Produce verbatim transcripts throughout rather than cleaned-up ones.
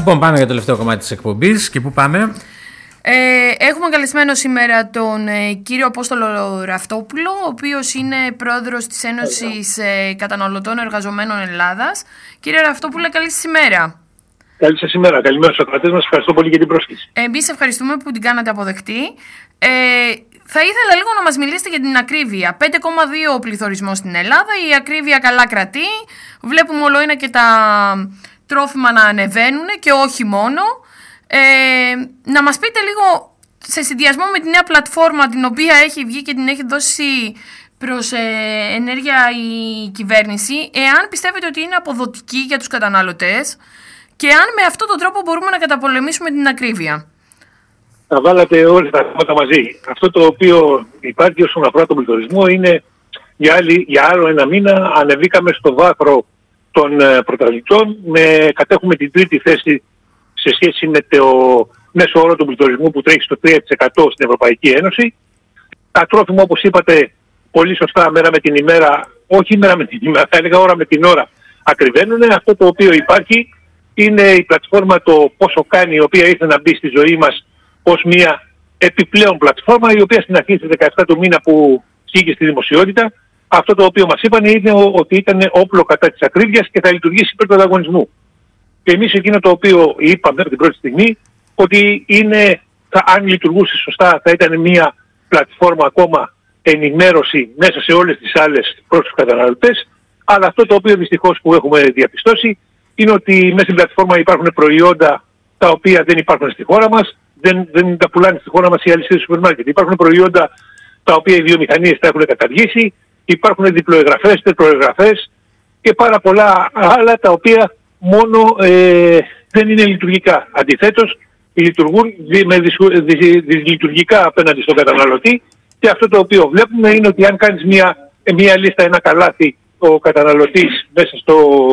Λοιπόν, πάμε για το τελευταίο κομμάτι της εκπομπής. Και πού πάμε? Ε, έχουμε καλεσμένο σήμερα τον ε, κύριο Απόστολο Ραφτόπουλο, ο οποίος είναι πρόεδρος της Ένωσης ε, Καταναλωτών Εργαζομένων Ελλάδας. Κύριε Ραφτόπουλε, καλή σας ημέρα. Καλή σας ημέρα. Καλημέρα στους ακροατές μας. Ευχαριστώ πολύ για την πρόσκληση. Εμείς ευχαριστούμε που την κάνατε αποδεκτή. Ε, θα ήθελα λίγο να μας μιλήσετε για την ακρίβεια. πέντε κόμμα δύο ο πληθωρισμός στην Ελλάδα, η ακρίβεια καλά κρατεί. Βλέπουμε όλο ένα και τα τρόφιμα να ανεβαίνουν και όχι μόνο. Ε, να μας πείτε λίγο, σε συνδυασμό με τη νέα πλατφόρμα την οποία έχει βγει και την έχει δώσει προς ε, ενέργεια η κυβέρνηση, εάν πιστεύετε ότι είναι αποδοτική για τους καταναλωτές και αν με αυτόν τον τρόπο μπορούμε να καταπολεμήσουμε την ακρίβεια. Θα βάλατε όλα τα θέματα μαζί. Αυτό το οποίο υπάρχει όσον αφορά τον πληθωρισμό είναι για, άλλη, για άλλο ένα μήνα ανεβήκαμε στο βάθρο των ε, πρωταθλητών, με, κατέχουμε την τρίτη θέση σε σχέση με το μέσο όρο του πληθωρισμού που τρέχει στο τρία τοις εκατό στην Ευρωπαϊκή Ένωση. Τα τρόφιμα, όπως είπατε πολύ σωστά, μέρα με την ημέρα, όχι μέρα με την ημέρα, θα έλεγα ώρα με την ώρα, ακριβένουν. Αυτό το οποίο υπάρχει είναι η πλατφόρμα το πόσο κάνει, η οποία ήρθε να μπει στη ζωή μας ως μια επιπλέον πλατφόρμα, η οποία στην αρχή στις δεκαεπτά του μήνα που βγήκε στη δημοσιότητα, αυτό το οποίο μας είπαν είναι ότι ήταν όπλο κατά της ακρίβειας και θα λειτουργήσει υπέρ του ανταγωνισμού. Και εμείς εκείνο το οποίο είπαμε από την πρώτη στιγμή, ότι είναι, θα, αν λειτουργούσε σωστά, θα ήταν μια πλατφόρμα ακόμα ενημέρωση μέσα σε όλες τις άλλες προς τους καταναλωτές. Αλλά αυτό το οποίο δυστυχώς που έχουμε διαπιστώσει είναι ότι μέσα στην πλατφόρμα υπάρχουν προϊόντα τα οποία δεν υπάρχουν στη χώρα μας, δεν, δεν τα πουλάνε στη χώρα μας οι αλυσίδες σούπερ μάρκετ. Υπάρχουν προϊόντα τα οποία οι βιομηχανίες τα έχουν καταργήσει, υπάρχουν διπλοεγγραφές, τετροεγγραφές και πάρα πολλά άλλα τα οποία μόνο ε, δεν είναι λειτουργικά. Αντιθέτως, λειτουργούν με δυσλειτουργικά απέναντι στον καταναλωτή και αυτό το οποίο βλέπουμε είναι ότι αν κάνεις μια, μια λίστα, ένα καλάθι ο καταναλωτής μέσα στο,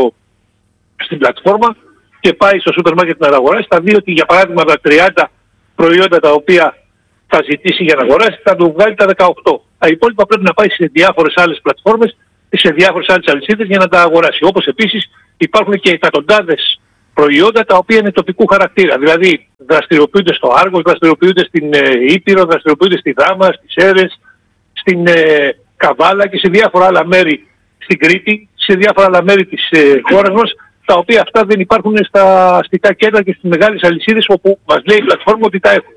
στην πλατφόρμα και πάει στο σούπερ μάρκετ να αγοράσει, θα δει ότι για παράδειγμα τα τριάντα προϊόντα τα οποία θα ζητήσει για να αγοράσει θα του βγάλει τα δεκαοκτώ. Τα υπόλοιπα πρέπει να πάει σε διάφορες άλλες πλατφόρμες ή σε διάφορες άλλες αλυσίδες για να τα αγοράσει. Όπως επίσης υπάρχουν και εκατοντάδες προϊόντα τα οποία είναι τοπικού χαρακτήρα. Δηλαδή δραστηριοποιούνται στο Άργος, δραστηριοποιούνται στην ε, Ήπειρο, δραστηριοποιούνται στη Δάμα, στις Σέρρες, στην ε, Καβάλα και σε διάφορα άλλα μέρη στην Κρήτη, σε διάφορα άλλα μέρη της ε, χώρας μας, τα οποία αυτά δεν υπάρχουν στα αστικά κέντρα και στις μεγάλες αλυσίδες όπου μας λέει η πλατφόρμα ότι τα έχουν.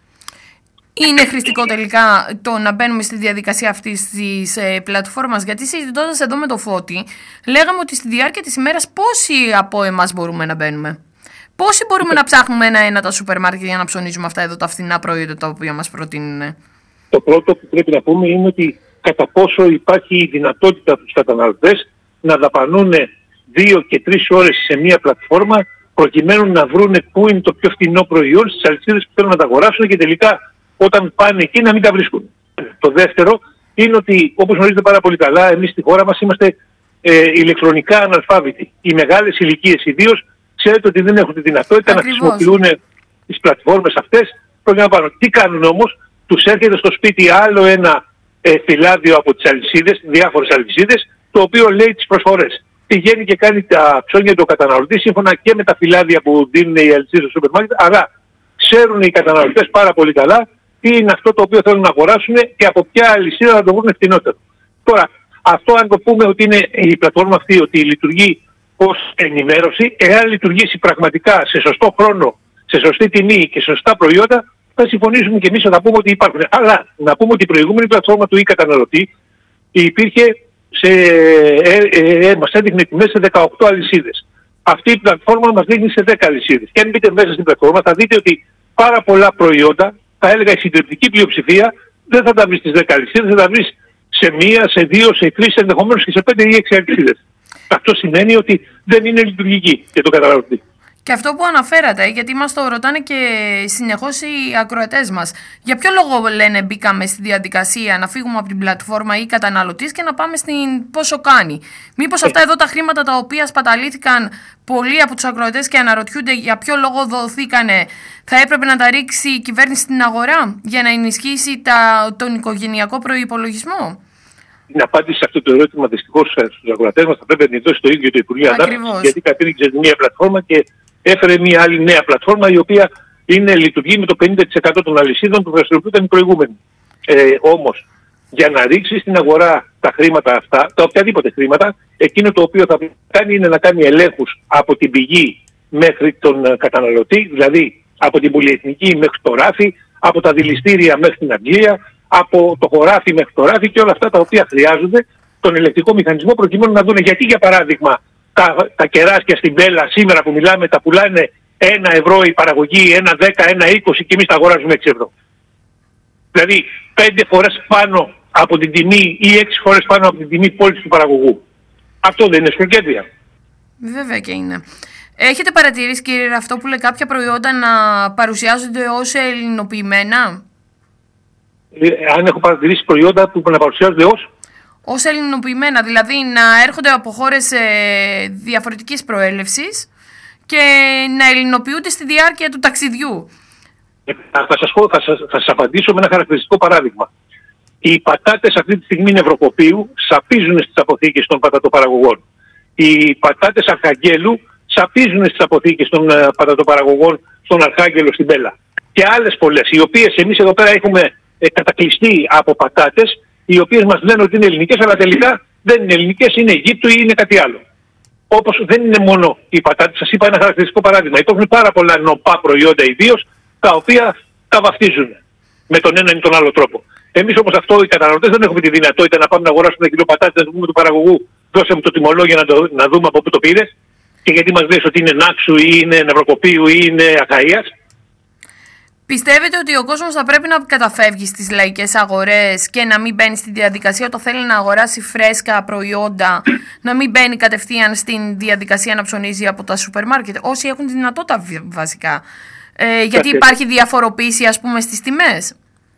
Είναι χρηστικό τελικά το να μπαίνουμε στη διαδικασία αυτής της ε, πλατφόρμας? Γιατί συζητώντας εδώ με το Φώτη, λέγαμε ότι στη διάρκεια της ημέρας πόσοι από εμάς μπορούμε να μπαίνουμε? Πόσοι μπορούμε να ψάχνουμε ένα-ένα τα σούπερ μάρκετ για να ψωνίζουμε αυτά εδώ τα φθηνά προϊόντα τα οποία μας προτείνουν? Το πρώτο που πρέπει να πούμε είναι ότι κατά πόσο υπάρχει η δυνατότητα από τους καταναλωτές να δαπανούν δύο και τρεις ώρες σε μία πλατφόρμα προκειμένου να βρούνε πού είναι το πιο φθηνό προϊόν στις αλυσίδες που θέλουν να τα αγοράσουν και τελικά όταν πάνε εκεί να μην τα βρίσκουν. Το δεύτερο είναι ότι, όπως γνωρίζετε πάρα πολύ καλά, εμείς στη χώρα μας είμαστε ε, ηλεκτρονικά αναλφάβητοι. Οι μεγάλες ηλικίες ιδίως ξέρετε ότι δεν έχουν τη δυνατότητα Ακριβώς. να χρησιμοποιούν τις πλατφόρμες αυτές. Να πάρουν. Τι κάνουν όμως? Τους έρχεται στο σπίτι άλλο ένα ε, φυλάδιο από τις αλυσίδες, διάφορες αλυσίδες, το οποίο λέει τις προσφορές. Πηγαίνει και κάνει τα ψώνια του καταναλωτή σύμφωνα και με τα φυλάδια που δίνουν οι αλυσίδες στο σούπερ μάρκετ, αλλά ξέρουν οι καταναλωτές πάρα πολύ καλά τι είναι αυτό το οποίο θέλουν να αγοράσουν και από ποια αλυσίδα θα το βρουν φτηνότερο. Τώρα, αυτό αν το πούμε ότι είναι η πλατφόρμα αυτή, ότι λειτουργεί ως ενημέρωση, εάν λειτουργήσει πραγματικά σε σωστό χρόνο, σε σωστή τιμή και σε σωστά προϊόντα, θα συμφωνήσουμε και εμείς θα πούμε ότι υπάρχουν. Αλλά να πούμε ότι η προηγούμενη πλατφόρμα του e-καταναλωτή υπήρχε σε, ε, ε, ε, μας έδειχνε τιμές σε δεκαοκτώ αλυσίδες. Αυτή η πλατφόρμα μας δείχνει σε δέκα αλυσίδες. Και αν μπείτε μέσα στην πλατφόρμα θα δείτε ότι πάρα πολλά προϊόντα, θα έλεγα η συντριπτική πλειοψηφία, δεν θα τα βρεις στις δέκα αλυσίδες, θα τα βρεις σε μία, σε δύο, σε τρεις, ενδεχομένως και σε πέντε ή έξι αλυσίδες. Αυτό σημαίνει ότι δεν είναι λειτουργική για τον καταναλωτή. Και αυτό που αναφέρατε, γιατί μας το ρωτάνε και συνεχώς οι ακροατές μας, για ποιο λόγο λένε μπήκαμε στη διαδικασία να φύγουμε από την πλατφόρμα ή καταναλωτής και να πάμε στην πόσο κάνει? Μήπως αυτά εδώ τα χρήματα τα οποία σπαταλήθηκαν πολλοί από τους ακροατές και αναρωτιούνται για ποιο λόγο δοθήκανε, θα έπρεπε να τα ρίξει η κυβέρνηση στην αγορά για να ενισχύσει τα, τον οικογενειακό προϋπολογισμό? Την απάντηση σε αυτό το ερώτημα δυστυχώς στους ακροατές μας θα πρέπει να την δώσει το ίδιο το Υπουργείο Ανάπτυξης, γιατί κατήρυξε μια πλατφόρμα και έφερε μια άλλη νέα πλατφόρμα η οποία είναι, λειτουργεί με το πενήντα τοις εκατό των αλυσίδων που δραστηριοποιούνταν οι προηγούμενοι. Ε, όμως, για να ρίξει στην αγορά τα χρήματα αυτά, τα οποιαδήποτε χρήματα, εκείνο το οποίο θα κάνει είναι να κάνει ελέγχους από την πηγή μέχρι τον καταναλωτή, δηλαδή από την πολυεθνική μέχρι το ράφι, από τα δηληστήρια μέχρι την Αγγλία, από το χωράφι μέχρι το ράφι και όλα αυτά τα οποία χρειάζονται τον ηλεκτρικό μηχανισμό προκειμένου να δουν γιατί, για παράδειγμα, τα, τα κεράσια στην Μπέλα σήμερα που μιλάμε τα πουλάνε ένα ευρώ η παραγωγή, ένα δέκα, ένα είκοσι και εμείς τα αγοράζουμε έξι ευρώ. Δηλαδή πέντε φορές πάνω από την τιμή ή έξι φορές πάνω από την τιμή πώληση του παραγωγού. Αυτό δεν είναι σκορκέντρια? Βέβαια και είναι. Έχετε παρατηρήσει, κύριε Ραφτόπουλε, κάποια προϊόντα να παρουσιάζονται ως ελληνοποιημένα? Ε, αν έχω παρατηρήσει προϊόντα που να παρουσιάζονται ως ως ελληνοποιημένα, δηλαδή να έρχονται από χώρες ε, διαφορετικής προέλευσης και να ελληνοποιούνται στη διάρκεια του ταξιδιού. Ε, θα, σας, θα, σας, θα σας απαντήσω με ένα χαρακτηριστικό παράδειγμα. Οι πατάτες αυτή τη στιγμή νευροκοπείου σαπίζουν στις αποθήκες των πατατοπαραγωγών. Οι πατάτες Αρχαγγέλου σαπίζουν στις αποθήκες των uh, πατατοπαραγωγών στον Αρχάγγελο, στην Μπέλα. Και άλλες πολλές, οι οποίες εμείς εδώ πέρα έχουμε ε, κατακλειστεί από πατάτες, οι οποίες μας λένε ότι είναι ελληνικές, αλλά τελικά δεν είναι ελληνικές, είναι Αιγύπτου ή είναι κάτι άλλο. Όπως δεν είναι μόνο οι πατάτες, σας είπα ένα χαρακτηριστικό παράδειγμα. Υπάρχουν πάρα πολλά νοπά προϊόντα ιδίως, τα οποία τα βαφτίζουν με τον ένα ή τον άλλο τρόπο. Εμείς όμως αυτό οι καταναλωτές δεν έχουμε τη δυνατότητα να πάμε να αγοράσουμε ένα κιλό πατάτες, να πούμε του παραγωγού, δώσε μου το τιμολόγιο να, το, να δούμε από πού το πήρες και γιατί μας λες ότι είναι Νάξου ή είναι Νευροκοπείου ή είναι Αχαΐας. Πιστεύετε ότι ο κόσμος θα πρέπει να καταφεύγει στις λαϊκές αγορές και να μην μπαίνει στη διαδικασία όταν θέλει να αγοράσει φρέσκα προϊόντα, να μην μπαίνει κατευθείαν στην διαδικασία να ψωνίζει από τα σούπερ μάρκετ, όσοι έχουν τη δυνατότητα βασικά? Ε, γιατί υπάρχει διαφοροποίηση, ας πούμε, στις τιμές.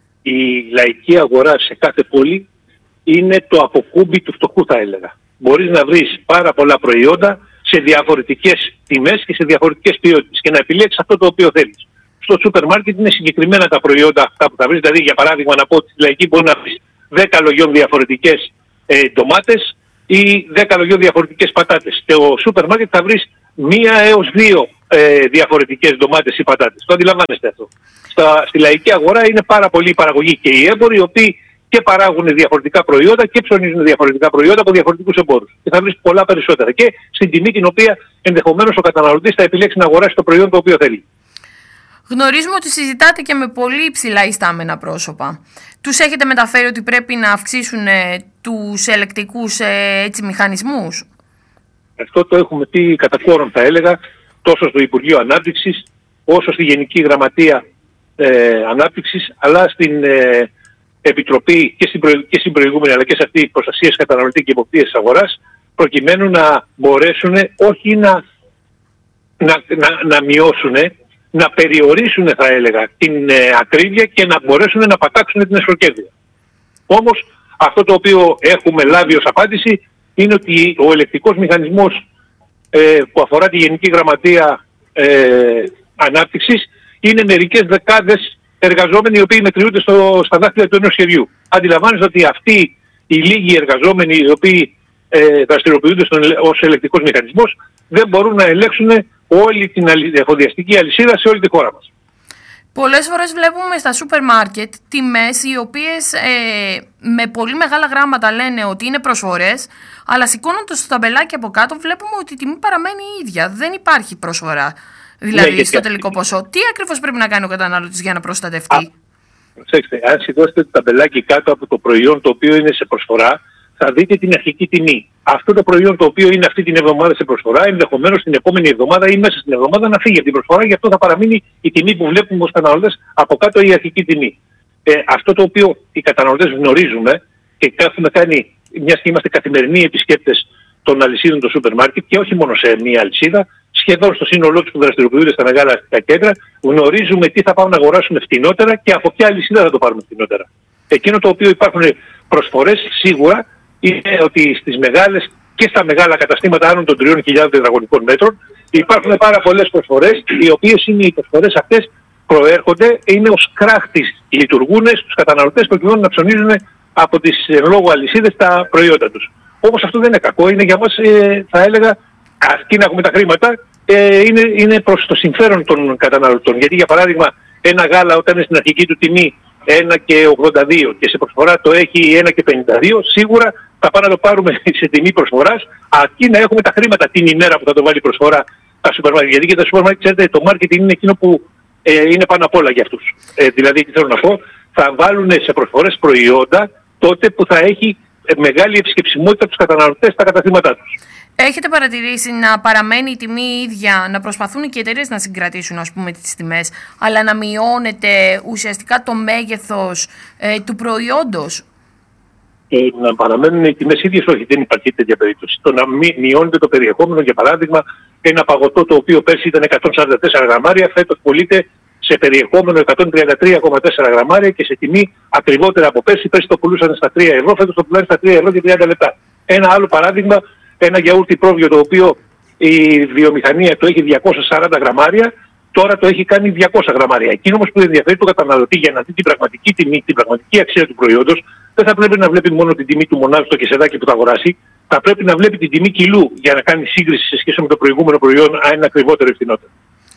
Η λαϊκή αγορά σε κάθε πόλη είναι το αποκούμπι του φτωχού, θα έλεγα. Μπορείς να βρεις πάρα πολλά προϊόντα σε διαφορετικές τιμές και σε διαφορετικές ποιότητες και να επιλέξεις αυτό το οποίο θέλεις. Στο σούπερ μάρκετ είναι συγκεκριμένα τα προϊόντα αυτά που θα βρεις. Δηλαδή, για παράδειγμα, να πω ότι στη λαϊκή μπορεί να βρεις δέκα λογιών διαφορετικές ε, ντομάτες ή δέκα λογιών διαφορετικές πατάτες. Στο σούπερ μάρκετ θα βρεις μία έως δύο ε, διαφορετικές ντομάτες ή πατάτες. Το αντιλαμβάνεστε αυτό. Στα, στη λαϊκή αγορά είναι πάρα πολλοί οι παραγωγοί και οι έμποροι, οι οποίοι και παράγουν διαφορετικά προϊόντα και ψωνίζουν διαφορετικά προϊόντα από διαφορετικούς εμπόρους. Και θα βρεις πολλά περισσότερα. Και στην τιμή την οποία ενδεχομένως ο καταναλωτής θα επιλέξει να αγοράσει το προϊόν το οποίο θέλει. Γνωρίζουμε ότι συζητάτε και με πολύ υψηλά ιστάμενα πρόσωπα. Τους έχετε μεταφέρει ότι πρέπει να αυξήσουν ε, τους ελεκτικούς ε, έτσι, μηχανισμούς? Αυτό το έχουμε πει κατά κόρον, θα έλεγα, τόσο στο Υπουργείο Ανάπτυξης, όσο στη Γενική Γραμματεία ε, Ανάπτυξης, αλλά στην ε, Επιτροπή και στην, προ... και στην προηγούμενη, αλλά και σε αυτή προστασίας καταναλωτή και υποπτίας της αγοράς, προκειμένου να μπορέσουν όχι να, να, να, να μειώσουν, να περιορίσουν, θα έλεγα, την ε, ακρίβεια και να μπορέσουν να πατάξουν την εσχροκέρδεια. Όμως αυτό το οποίο έχουμε λάβει ως απάντηση είναι ότι ο ελεκτικός μηχανισμός ε, που αφορά τη Γενική Γραμματεία ε, Ανάπτυξης είναι μερικές δεκάδες εργαζόμενοι οι οποίοι μετριούνται στο, στα δάχτυλα του ενός χεριού. Αντιλαμβάνεστε ότι αυτοί οι λίγοι εργαζόμενοι οι οποίοι ε, δραστηριοποιούνται στον, ως ελεκτικός μηχανισμός δεν μπορούν να ελέγξουν όλη την εφοδιαστική αλυσίδα σε όλη τη χώρα μας. Πολλές φορές βλέπουμε στα σούπερ μάρκετ τιμές οι οποίες ε, με πολύ μεγάλα γράμματα λένε ότι είναι προσφορές, αλλά σηκώνοντας το ταμπελάκι από κάτω βλέπουμε ότι η τιμή παραμένει η ίδια. Δεν υπάρχει προσφορά, δηλαδή ναι, στο τελικό ποσό. Τι ακριβώς πρέπει να κάνει ο καταναλωτής για να προστατευτεί? Προσέξτε, αν σηκώσετε το ταμπελάκι κάτω από το προϊόν το οποίο είναι σε προσφορά, θα δείτε την αρχική τιμή. Αυτό το προϊόν το οποίο είναι αυτή την εβδομάδα σε προσφορά, ενδεχομένως την επόμενη εβδομάδα ή μέσα στην εβδομάδα να φύγει από την προσφορά, γι' αυτό θα παραμείνει η τιμή που βλέπουμε ως καταναλωτές από κάτω, η αρχική τιμή. Ε, αυτό το οποίο οι καταναλωτές γνωρίζουμε και έχουμε κάνει, μιας και είμαστε καθημερινοί επισκέπτες των αλυσίδων του σούπερ μάρκετ και όχι μόνο σε μία αλυσίδα, σχεδόν στο σύνολό τους που δραστηριοποιούνται στα μεγάλα αστικά κέντρα, γνωρίζουμε τι θα πάμε να αγοράσουμε φτηνότερα και από ποια αλυσίδα θα το πάρουμε φτηνότερα. Εκείνο το οποίο υπάρχουν προσφορές σίγουρα είναι ότι στις μεγάλες και στα μεγάλα καταστήματα άνω των τριών χιλιάδων τετραγωνικών μέτρων υπάρχουν πάρα πολλές προσφορές, οι οποίες είναι οι προσφορές αυτές προέρχονται, είναι ως κράχτης, λειτουργούν στους καταναλωτές προκειμένου να ψωνίζουν από τις εν λόγω αλυσίδες τα προϊόντα τους. Όμως αυτό δεν είναι κακό, είναι για μας, ε, θα έλεγα, αρκεί να έχουμε τα χρήματα ε, είναι, είναι προς το συμφέρον των καταναλωτών. Γιατί για παράδειγμα ένα γάλα όταν είναι στην αρχική του τιμή ένα και ογδόντα δύο και σε προσφορά το έχει ένα και πενήντα δύο, σίγουρα θα πάμε να το πάρουμε σε τιμή προσφοράς, αρκεί να έχουμε τα χρήματα την ημέρα που θα το βάλει προσφορά τα σούπερ μάρκετ. Γιατί και τα σούπερ μάρκετ, ξέρετε, το marketing είναι εκείνο που ε, είναι πάνω απ' όλα για αυτούς. Ε, δηλαδή, τι θέλω να πω, θα βάλουν σε προσφορές προϊόντα τότε που θα έχει μεγάλη επισκεψιμότητα τους καταναλωτές στα καταστήματά τους. Έχετε παρατηρήσει να παραμένει η τιμή ίδια, να προσπαθούν και οι εταιρείες να συγκρατήσουν, ας πούμε, τις τιμές, αλλά να μειώνεται ουσιαστικά το μέγεθος ε, του προϊόντος? Ε, να παραμένουν οι τιμές ίδιες, όχι, δεν υπάρχει τέτοια περίπτωση. Το να μη, μειώνεται το περιεχόμενο, για παράδειγμα, ένα παγωτό το οποίο πέρσι ήταν εκατόν σαράντα τέσσερα γραμμάρια, φέτος πωλείται σε περιεχόμενο εκατόν τριάντα τρία κόμμα τέσσερα γραμμάρια και σε τιμή ακριβότερα από πέρσι. Πέρσι το πουλούσαν στα τρία ευρώ, φέτος το πουλάνε στα τρία ευρώ και τριάντα λεπτά. Ένα άλλο παράδειγμα, ένα γιαούρτι πρόβιο το οποίο η βιομηχανία το έχει διακόσια σαράντα γραμμάρια, τώρα το έχει κάνει διακόσια γραμμάρια. Εκείνο όμως που ενδιαφέρει τον καταναλωτή για να δει την πραγματική τιμή, την πραγματική αξία του προϊόντος, δεν θα πρέπει να βλέπει μόνο την τιμή του μονάδου στο κεσεδάκι που θα αγοράσει, θα πρέπει να βλέπει την τιμή κιλού για να κάνει σύγκριση σε σχέση με το προηγούμενο προϊόν, αν είναι ακριβότερο ή φθηνότερο.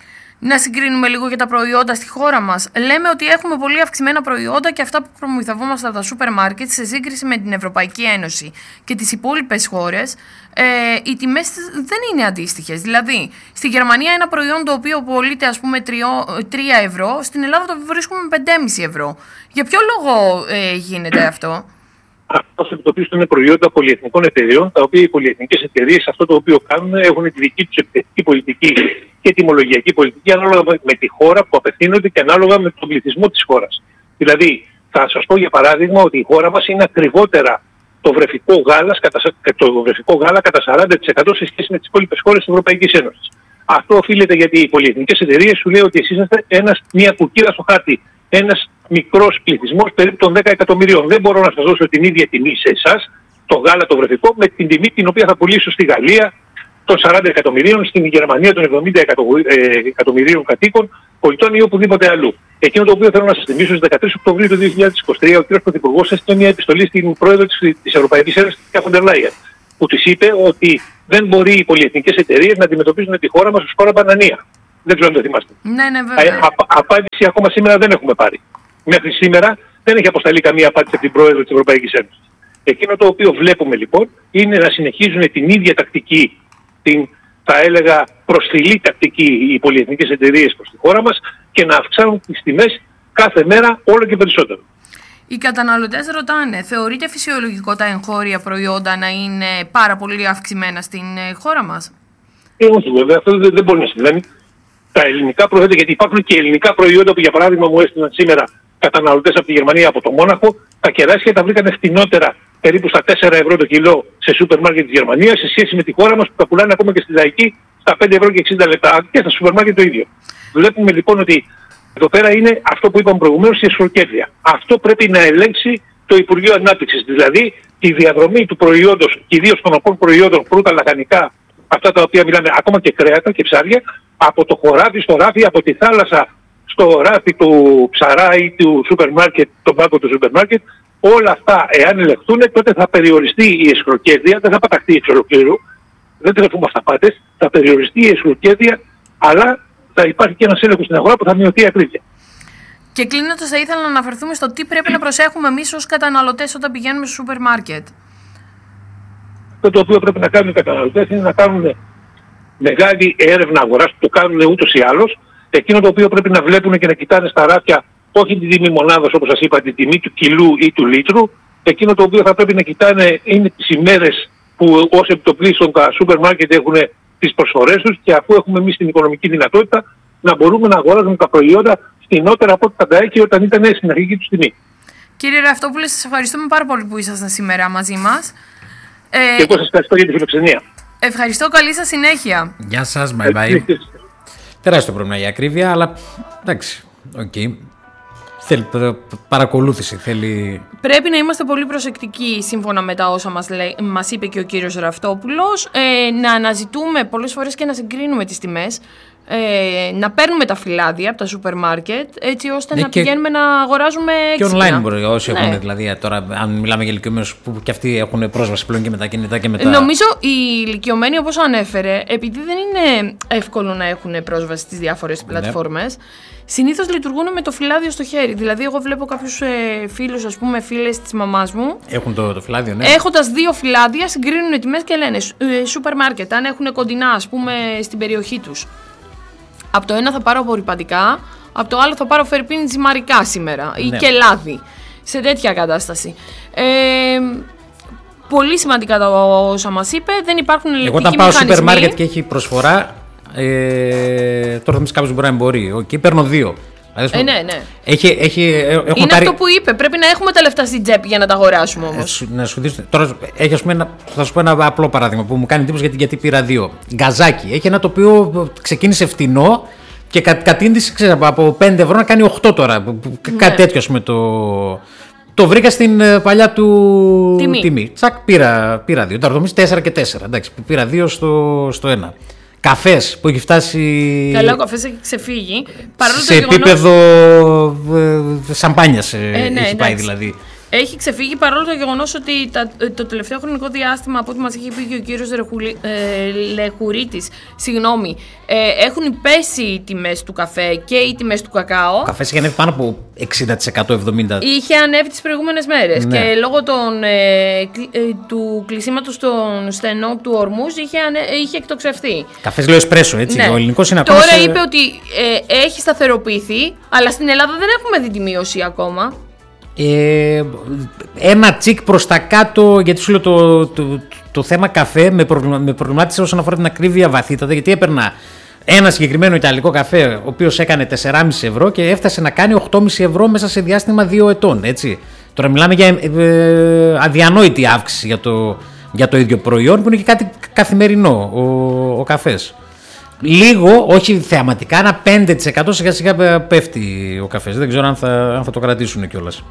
Να συγκρίνουμε λίγο για τα προϊόντα στη χώρα μας. Λέμε ότι έχουμε πολύ αυξημένα προϊόντα και αυτά που προμηθευόμαστε από τα σούπερ μάρκετ σε σύγκριση με την Ευρωπαϊκή Ένωση και τις υπόλοιπες χώρες, ε, οι τιμές δεν είναι αντίστοιχες. Δηλαδή, στη Γερμανία ένα προϊόν το οποίο πωλείται ας πούμε τρία ευρώ, στην Ελλάδα το βρίσκουμε με πέντε κόμμα πέντε ευρώ. Για ποιο λόγο ε, γίνεται αυτό? Αυτό αντιμετωπίζουν είναι προϊόντα πολυεθνικών εταιρεών, τα οποία οι πολυεθνικές εταιρείες αυτό το οποίο κάνουν έχουν τη δική τους επιθετική πολιτική και τιμολογιακή πολιτική ανάλογα με τη χώρα που απευθύνονται και ανάλογα με τον πληθυσμό της χώρας. Δηλαδή, θα σας πω για παράδειγμα ότι η χώρα μας είναι ακριβότερα το βρεφικό γάλα, το βρεφικό γάλα κατά σαράντα τοις εκατό σε σχέση με τις υπόλοιπες χώρες της Ευρωπαϊκής Ένωσης. Αυτό οφείλεται γιατί οι πολυεθνικές εταιρείες σου λέει ότι εσείς είστε ένας, μια κουκκίδα στο χάρτη. Ένας μικρός πληθυσμός περίπου των δέκα εκατομμυρίων. Δεν μπορώ να σας δώσω την ίδια τιμή σε εσάς, το γάλα το βρεφικό, με την τιμή την οποία θα πουλήσω στη Γαλλία των σαράντα εκατομμυρίων, στην Γερμανία των εβδομήντα εκατομμυρίων κατοίκων, πολιτών ή οπουδήποτε αλλού. Εκείνο το οποίο θέλω να σας θυμίσω, στις δεκατρείς Οκτωβρίου του δύο χιλιάδες είκοσι τρία ο κ. Πρωθυπουργός έστειλε μια επιστολή στην πρόεδρο της Ευρωπαϊκής Ένωσης, την κ. Φοντερ Λάιεν, που της είπε ότι δεν μπορεί οι πολυεθνικές εταιρείες να αντιμετωπίζουν τη χώρα μας ως χώρα μπανανία. Δεν ξέρω αν το θυμάστε. Ναι, ναι, βέβαια. Α, απάντηση ακόμα σήμερα δεν έχουμε πάρει. Μέχρι σήμερα δεν έχει αποσταλεί καμία απάντηση από την Πρόεδρο της Ευρωπαϊκής Ένωσης. Εκείνο το οποίο βλέπουμε λοιπόν είναι να συνεχίζουν την ίδια τακτική, την θα έλεγα προσφυλή τακτική οι πολυεθνικές εταιρείες προς τη χώρα μας και να αυξάνουν τις τιμές κάθε μέρα όλο και περισσότερο. Οι καταναλωτές ρωτάνε, θεωρείται φυσιολογικό τα εγχώρια προϊόντα να είναι πάρα πολύ αυξημένα στην χώρα μας? Ε, όχι βέβαια, αυτό δεν, δεν μπορεί να συμβαίνει. Τα ελληνικά προϊόντα, γιατί υπάρχουν και ελληνικά προϊόντα που για παράδειγμα μου έστειλαν σήμερα καταναλωτές από τη Γερμανία, από το Μόναχο, τα κεράσια τα βρήκαν φτηνότερα περίπου στα τέσσερα ευρώ το κιλό σε σούπερ μάρκετ της Γερμανίας σε σχέση με τη χώρα μας που τα πουλάνε ακόμα και στη Λαϊκή στα πέντε ευρώ και εξήντα λεπτά και στα σούπερ μάρκετ το ίδιο. Βλέπουμε λοιπόν ότι εδώ πέρα είναι αυτό που είπαμε προηγουμένως, η εσχροκέρδεια. Αυτό πρέπει να ελέγξει το Υπουργείο Ανάπτυξης, δηλαδή τη διαδρομή του προϊόντος, κυρίως των οπών προϊόντων, φρούτα, λαχανικά, αυτά τα οποία μιλάμε, ακόμα και κρέατα και ψάρια, από το χωράφι στο ράφι, από τη θάλασσα στο ράφι του ψαρά ή του σούπερ μάρκετ, τον πάγκο του σούπερ μάρκετ, όλα αυτά εάν ελεγχθούν τότε θα περιοριστεί η εσχροκέρδεια, δεν θα παταχθεί εξ ολοκλήρου, δεν τρέφουμε αυταπάτες, θα περιοριστεί η εσχροκέρδεια, αλλά θα υπάρχει και ένας έλεγχος στην αγορά που θα μειωθεί η ακρίβεια. Και κλείνοντας, θα ήθελα να αναφερθούμε στο τι πρέπει να προσέχουμε εμείς ως καταναλωτές όταν πηγαίνουμε στο σούπερ μάρκετ. Αυτό το οποίο πρέπει να κάνουν οι καταναλωτές είναι να κάνουν μεγάλη έρευνα αγοράς, το κάνουν ούτως ή άλλως. Εκείνο το οποίο πρέπει να βλέπουν και να κοιτάνε στα ράφια όχι την τιμή μονάδας όπως σας είπα, την τιμή του κιλού ή του λίτρου. Εκείνο το οποίο θα πρέπει να κοιτάνε είναι τις ημέρες που ως επιτοπλίστων τα σούπερ μάρκετ έχουν τις προσφορές τους και αφού έχουμε εμείς την οικονομική δυνατότητα να μπορούμε να αγοράζουμε τα προϊόντα φτηνότερα από ό,τι θα τα έχει όταν ήταν στην αρχική τους τιμή. Κύριε Ραφτόπουλε, σας ευχαριστούμε πάρα πολύ που ήσασταν σήμερα μαζί μας. Ε, και εγώ σας ευχαριστώ για τη φιλοξενία. Ευχαριστώ, καλή σας συνέχεια. Γεια σας, bye bye. Τεράστιο πρόβλημα η ακρίβεια, αλλά εντάξει, οκ. Okay. Θέλει παρακολούθηση, θέλει... Πρέπει να είμαστε πολύ προσεκτικοί σύμφωνα με τα όσα μας, λέει, μας είπε και ο κύριος Ραφτόπουλος, ε, να αναζητούμε πολλές φορές και να συγκρίνουμε τις τιμές. ε, να παίρνουμε τα φυλάδια από τα σούπερ μάρκετ, έτσι ώστε ναι, να και, πηγαίνουμε να αγοράζουμε έξυπνα. Και online μπορεί, όσοι ναι. έχουν, δηλαδή, τώρα, αν μιλάμε για ηλικιωμένους που και αυτοί έχουν πρόσβαση πλέον και με τα κινητά και με τα... Νομίζω οι ηλικιωμένοι, όπως ανέφερε, επειδή δεν είναι εύκολο να έχουν πρόσβαση στις διάφορες πλατφόρμες, ναι. συνήθως λειτουργούν με το φυλάδιο στο χέρι. Δηλαδή, εγώ βλέπω κάποιους ε, φίλους, ας πούμε, φίλες της μαμάς μου. Έχουν το, το φυλάδιο, ναι. Έχοντας δύο φυλάδια, συγκρίνουν τιμές και λένε ε, σούπερ μάρκετ, αν έχουν κοντινά, ας πούμε, στην περιοχή τους. Από το ένα θα πάρω απορριπαντικά, από το άλλο θα πάρω φερπίν ζυμαρικά σήμερα ή ναι. και λάδι. Σε τέτοια κατάσταση. Ε, πολύ σημαντικά τα όσα μας είπε. Δεν υπάρχουν ελεκτικοί μηχανισμοί. Εγώ όταν πάω σούπερ μάρκετ και έχει προσφορά, ε, τώρα θα μου πει κάποιος μπορεί να μπορεί. Εκεί παίρνω δύο. Ε, ναι, ναι. Έχει, έχει, είναι πάρει... αυτό που είπε. Πρέπει να έχουμε τα λεφτά στην τσέπη για να τα αγοράσουμε όμως. Ε, να σου δεις, τώρα έχει, ας πούμε, ένα, θα σου πω ένα απλό παράδειγμα που μου κάνει εντύπωση γιατί, γιατί πήρα δύο. Γκαζάκι. Έχει ένα το οποίο ξεκίνησε φτηνό και κα, κατήντησε ξέρεις, από πέντε ευρώ να κάνει οκτώ τώρα. Ναι. Κάτι τέτοιο, ας πούμε, το. Το βρήκα στην παλιά του τιμή. τιμή. Τσακ, πήρα, πήρα δύο. Τώρα το τέσσερα και τέσσερα. Εντάξει, πήρα δύο στο, στο ένα. Καφές που έχει φτάσει. Καλά, ο καφές έχει ξεφύγει. Παρόλο σε το επίπεδο γεγονός... σαμπάνιας ε, ναι, έχει εντάξει. πάει δηλαδή. Έχει ξεφύγει παρόλο το γεγονός ότι τα, το τελευταίο χρονικό διάστημα, από ό,τι μας έχει πει και ο κύριος Ρεχουλή, ε, Λεχουρίτης, συγγνώμη, ε, έχουν πέσει οι τιμές του καφέ και οι τιμές του κακάο. Ο καφές είχε ανέβει πάνω από εξήντα τοις εκατό εβδομήντα τοις εκατό. Είχε ανέβει τις προηγούμενες μέρες ναι. και λόγω των, ε, του κλεισίματος των στενών του Ορμούζ είχε, ανε, είχε εκτοξευθεί. Καφές λέω εσπρέσο, έτσι. Ναι. Ο ελληνικός είναι ακόμα. Τώρα σε... είπε ότι ε, έχει σταθεροποιηθεί, αλλά στην Ελλάδα δεν έχουμε δει τη μείωση ακόμα. Ε, ένα τσικ προς τα κάτω, γιατί σου λέω το, το, το, το θέμα καφέ με, προβλημα, με προβλημάτισε όσον αφορά την ακρίβεια βαθύτατα, γιατί έπαιρνα ένα συγκεκριμένο ιταλικό καφέ ο οποίος έκανε τέσσερα κόμμα πέντε ευρώ και έφτασε να κάνει οκτώ κόμμα πέντε ευρώ μέσα σε διάστημα δύο ετών, έτσι. Τώρα μιλάμε για ε, ε, αδιανόητη αύξηση για το, για το ίδιο προϊόν που είναι και κάτι καθημερινό ο, ο καφές. Λίγο, όχι θεαματικά, ένα πέντε τοις εκατό σιγά σιγά πέφτει ο καφές. Δεν ξέρω αν θα, αν θα το κρατήσουν κιόλας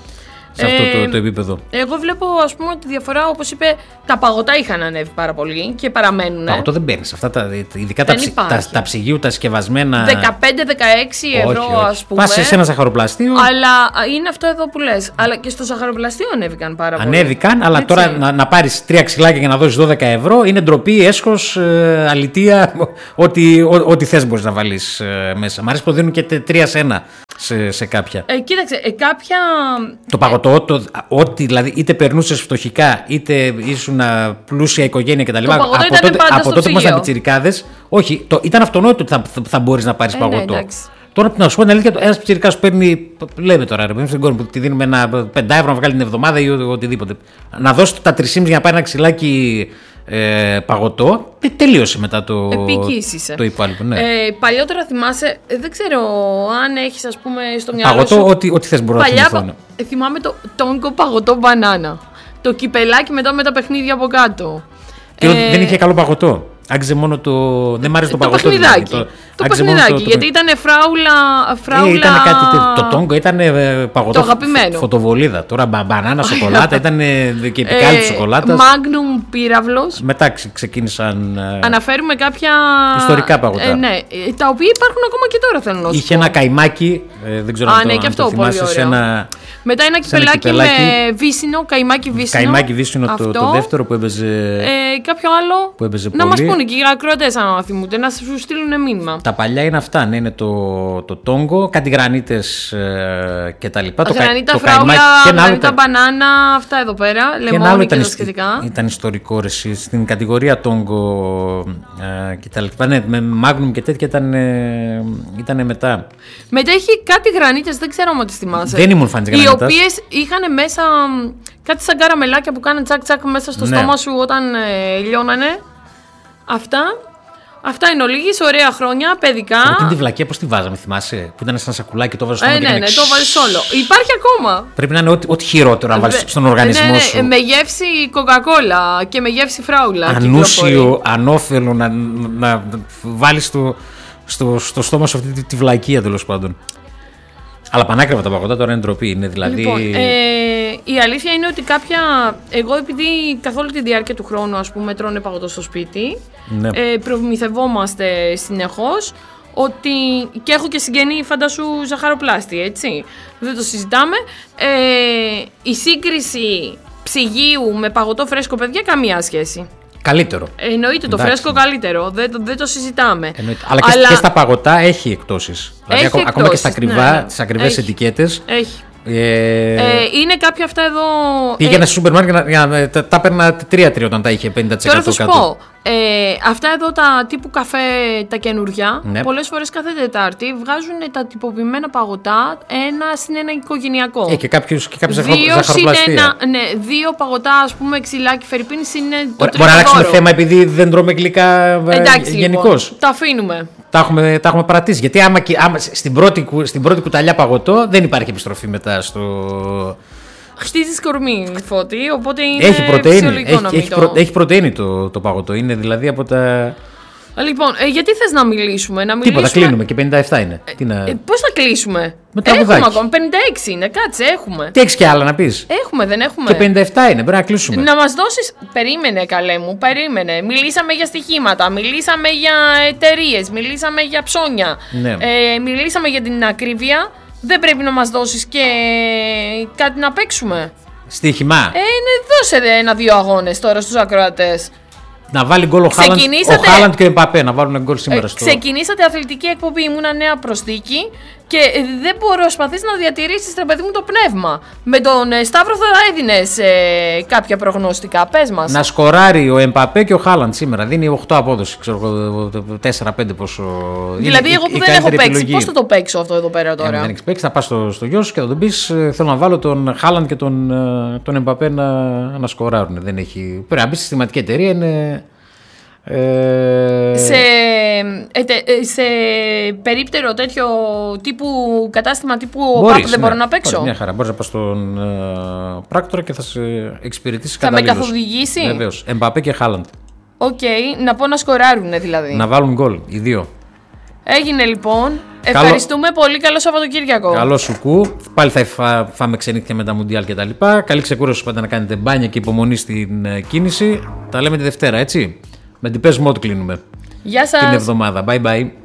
σε αυτό ε, το, το επίπεδο. Εγώ βλέπω, ας πούμε, τη διαφορά, όπως είπε, τα παγωτά είχαν ανέβει πάρα πολύ και παραμένουν. Παγωτό δεν παίρνεις. Αυτά τα, ειδικά τα, ψι, τα, τα ψυγείου, τα συσκευασμένα. δεκαπέντε με δεκαέξι ευρώ, ας πούμε. Πας σε ένα ζαχαροπλαστείο. Αλλά είναι αυτό εδώ που λες. Αλλά και στο ζαχαροπλαστείο ανέβηκαν πάρα πολύ. Ανέβηκαν, αλλά έτσι. Τώρα να, να πάρεις τρία ξυλάκια και να δώσεις δώδεκα ευρώ είναι ντροπή, έσχος, ε, αλητεία. Ό,τι, ό, ό,τι θες μπορείς να βάλεις ε, μέσα. Μ' αρέσει που δίνουν και τρία σε ένα σε, σε κάποια. Ε, κοίταξε, ε, κάποια. Το παγωτό, το, ό,τι δηλαδή είτε περνούσες φτωχικά, είτε ήσουν πλούσια οικογένεια κτλ. Από τότε, από τότε που ήμασταν πιτσιρικάδες, όχι, το, ήταν αυτονόητο ότι θα, θα, θα μπορείς να πάρεις ε, παγωτό. Ναι, τώρα να σου πω την αλήθεια, ένας πιτσιρικάς σου παίρνει, λέμε τώρα, ρε, στην κόρη που τη δίνουμε ένα πέντε ευρώ να βγάλει την εβδομάδα ή οτιδήποτε. Να δώσει τα τρία κόμμα πέντε για να πάρει ένα ξυλάκι ε, παγωτό, και τελείωσε μετά το, το υπόλοιπο. Ναι. Ε, παλιότερα θυμάσαι, δεν ξέρω αν έχεις, ας πούμε, στο μυαλό σου. Παγωτό, ό,τι, ό,τι θες μπορώ παλιά, να θυμηθώ. Θυμάμαι το τόγκο παγωτό μπανάνα. Το κυπελάκι μετά με τα παιχνίδια από κάτω. Και ε, δεν είχε καλό παγωτό. Άξιζε μόνο το. Δεν μ' άρεσε το, το παγωτό. Παιχνιδάκι. Δηλαδή. Το, το παιχνιδάκι. Το, το... Γιατί ήταν φράουλα. φράουλα... Ε, ήταν κάτι, το τόγκο ήταν παγωτό. Το αγαπημένο. Φωτοβολίδα. Τώρα μπανάνα, σοκολάτα. Ήταν και επικάλυψη ε, σοκολάτα. Magnum πύραυλος. Μετά ξεκίνησαν. Αναφέρουμε κάποια. Ιστορικά παγωτά. Ε, ναι, τα οποία υπάρχουν ακόμα και τώρα, θέλω να σου Είχε ένα καϊμάκι. Ε, δεν ξέρω Α, αν ναι, το, και αυτό το θυμάσαι. Σε ένα... Μετά ένα κυπελάκι με βύσσινο, καϊμάκι βύσσινο. Καϊμάκι βύσσινο το, το δεύτερο που έπαιζε. Ε, κάποιο άλλο. Που έπαιζε να πολύ. μας πούνε και οι ακροατές αν θυμούνται, να σου στείλουν μήνυμα. Τα παλιά είναι αυτά, ναι, είναι το, το τόγκο, κάτι γρανίτες ε, και τα λοιπά. Γρανίτα, το φράουλα, γρανίτα, τα... μπανάνα, αυτά εδώ πέρα, λεμόνι και, και τα σχετικά. Ήταν ιστορικό ρε, στην κατηγορία τόγκο ε, και τα λοιπά. Ναι, με Magnum και τέτοια ήταν, ε, ήταν μετά. Μετά έχει κάτι γρανίτες, δεν ξέρω αν τις θυμάσαι. Δεν ήμουν φαν της γρανίτας. Οι οποίες είχαν μέσα κάτι σαν καραμελάκια που κάνανε τσακ τσακ μέσα στο ναι. στόμα σου όταν ε, λιώνανε. Αυτά. Αυτά είναι ολίγης, ωραία χρόνια, παιδικά. Εκείνη τη βλακία πώς τη βάζαμε, θυμάσαι, που ήταν σαν σακουλάκι, το βάζεις στο ε, ναι, ναι, ναι, το βάζεις όλο. Υπάρχει ακόμα. Πρέπει να είναι ό,τι, ό,τι χειρότερο να βάλεις στον οργανισμό ναι, ναι, σου. Με γεύση κοκακόλα και με γεύση φράουλα. Ανούσιο, ανώφελο να, να, να βάλεις στο, στο, στο στόμα σου αυτή τη, τη βλακία τέλος πάντων. Αλλά πανάκριβα τα παγωτά τώρα είναι ντροπή. Είναι δηλαδή. Λοιπόν, ε, η αλήθεια είναι ότι κάποια. Εγώ, επειδή καθ' όλη τη διάρκεια του χρόνου, ας πούμε, τρώνε παγωτό στο σπίτι, Ναι. ε, προμηθευόμαστε συνεχώς. Ότι και έχω και συγγενή, φαντασού, ζαχαροπλάστη, έτσι. Δεν το συζητάμε. Ε, η σύγκριση ψυγείου με παγωτό φρέσκο, παιδιά, καμία σχέση. Καλύτερο. Εννοείται, το Εντάξει. φρέσκο καλύτερο. Δεν, το- δεν το συζητάμε. Εννοείται. Αλλά, και, και στα παγωτά έχει εκπτώσεις. Δηλαδή, Έχει ακο- ακόμα και στα εκπτώσεις, ακριβά, ναι, ναι. τις ακριβές Έχει. ετικέτες. Έχει. Ε, Ε, είναι κάποια αυτά εδώ. πήγαινα ε, στο σούπερ μάρκετ για να- για να- τα, τα έπαιρνα τρία τρία όταν τα είχε πενήντα τοις εκατό Τώρα θα σου κάτω. πω, ε, αυτά εδώ τα τύπου καφέ, τα καινούρια, Ναι. πολλές φορές κάθε Τετάρτη βγάζουν τα τυποποιημένα παγωτά ένα συν ένα οικογενειακό. Ε, και κάποιους, και κάποιες Δύο συν ζαχαροπλαστεία. ένα, ναι, δύο παγωτά, ας πούμε, ξυλάκι φερρυπίν συν το Μπορεί, τρίτο μπορεί να αλλάξουμε δώρο. θέμα επειδή δεν τρώμε γλυκά Εντάξει, γενικώς. λοιπόν, τα αφήνουμε. Τα έχουμε, τα έχουμε παρατήσει. Γιατί άμα, και- άμα στην, πρώτη, κου- στην πρώτη κουταλιά παγωτό δεν υπάρχει επιστροφή μετά στο. Χτίζεις κορμί, Φώτη, οπότε είναι Έχει πρωτεΐνη. φυσιολογικό Έχει, να μην έχει, το... προ, έχει πρωτεΐνη το, το παγωτό. Είναι δηλαδή από τα. Λοιπόν, ε, γιατί θες να μιλήσουμε, να μιλήσουμε... Τίποτα, κλείνουμε και πενήντα επτά είναι. Τι, να... Ε, πώς θα κλείσουμε? Με Έχουμε τραγουδάκι. ακόμα, πενήντα έξι είναι, κάτσε, έχουμε. Τι έχεις κι άλλα να πεις. Έχουμε, δεν έχουμε. Και πενήντα επτά είναι, πρέπει να κλείσουμε. Να μας δώσεις... Περίμενε, καλέ μου, περίμενε. Μιλήσαμε για στοιχήματα, μιλήσαμε για εταιρείε, μιλήσαμε για ψώνια. Ναι. Ε, μιλήσαμε για την ακρίβεια. Δεν πρέπει να μας δώσεις και κάτι να παίξουμε. Στοίχημα. Ε, ναι, δώσε ένα-δύο αγώνες τώρα στους ακροατές. Να βάλει γκολ ο Χάλαντ, ο Ξεκινήσατε- Χάλαντ και ο Εμπαπέ να βάλουν γκολ σήμερα Ε, στο. Ξεκινήσατε αθλητική εκπομπή, ήμουνα νέα προσθήκη και ε, δεν μπορώ προσπαθείς να διατηρήσεις, ρε παιδί μου, το πνεύμα. Με τον ε, Σταύρο θα έδινες ε, κάποια προγνωστικά, πες μας. Να σκοράρει ο Εμπαπέ και ο Χάλαντ σήμερα. Δίνει οκτώ απόδοση, ξέρω εγώ, τέσσερα πέντε πόσο. Δηλαδή, είναι εγώ η- που η δεν έχω καλύτερη παίξει, επιλογή. πώς θα το παίξω αυτό εδώ πέρα Ε, τώρα. δεν έχεις παίξει, θα πας στο, στο γιο σου και θα τον πεις ε, θέλω να βάλω τον Χάλαντ και τον, ε, τον Εμπαπέ να, να σκοράρουν. Δεν έχει. Πρέπει να μπει στη συστηματική εταιρεία, είναι. Ε, Σε, ε, τε- ε, σε περίπτερο τέτοιο τύπου κατάστημα τύπου μπορείς, ΟΠΑΠ δεν ναι, μπορώ να παίξω. μπορείς, μια χαρά. Μπορείς να πας στον ε, πράκτορα και θα σε εξυπηρετήσει Θα με καταλήλως. καθοδηγήσει? Βεβαίως. Εμπαπέ και Χάλαντ. Οκ, να πω να σκοράρουνε δηλαδή. Να βάλουν γκολ, οι δύο. Έγινε λοιπόν. Ευχαριστούμε πολύ. Καλό Σαββατοκύριακο. Καλό σουκού. Πάλι θα φά, φάμε ξενύχια με τα Μουντιάλ κτλ. Καλή ξεκούραση πάντα να κάνετε μπάνια και υπομονή στην ε, κίνηση. Τα λέμε τη Δευτέρα, έτσι. Με την πες μότ κλείνουμε Γεια σας. την εβδομάδα. Bye bye.